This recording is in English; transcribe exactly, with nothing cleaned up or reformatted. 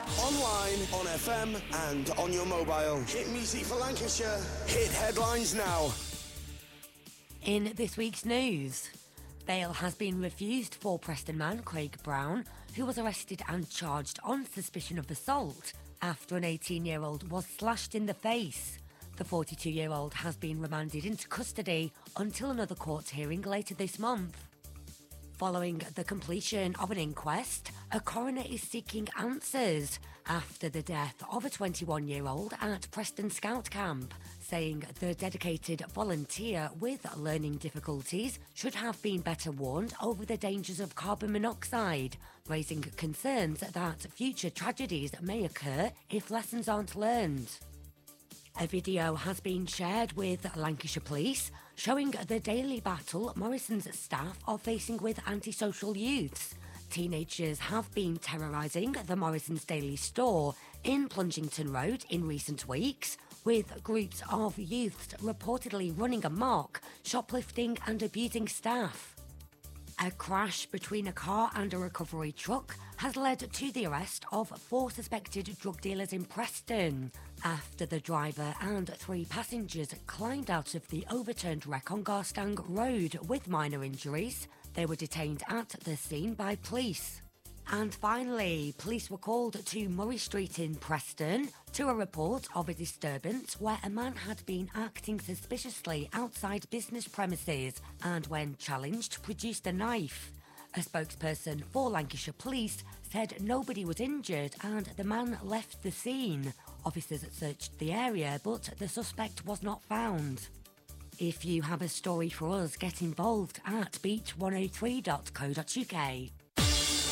Online, on F M, and on your mobile. Hit music for Lancashire. Hit headlines now. In this week's news, bail has been refused for Preston man Craig Brown, who was arrested and charged on suspicion of assault after an eighteen-year-old was slashed in the face. The forty-two-year-old has been remanded into custody until another court hearing later this month. Following the completion of an inquest, a coroner is seeking answers after the death of a twenty-one-year-old at Preston Scout Camp, saying the dedicated volunteer with learning difficulties should have been better warned over the dangers of carbon monoxide, raising concerns that future tragedies may occur if lessons aren't learned. A video has been shared with Lancashire Police showing the daily battle Morrison's staff are facing with antisocial youths. Teenagers have been terrorising the Morrison's Daily store in Plungington Road in recent weeks, with groups of youths reportedly running amok, shoplifting and abusing staff. A crash between a car and a recovery truck has led to the arrest of four suspected drug dealers in Preston after the driver and three passengers climbed out of the overturned wreck on Garstang Road with minor injuries. They were detained at the scene by police. And finally, police were called to Murray Street in Preston to a report of a disturbance where a man had been acting suspiciously outside business premises and, when challenged, produced a knife. A spokesperson for Lancashire Police said nobody was injured and the man left the scene. Officers searched the area, but the suspect was not found. If you have a story for us, get involved at beach one oh three dot co dot uk.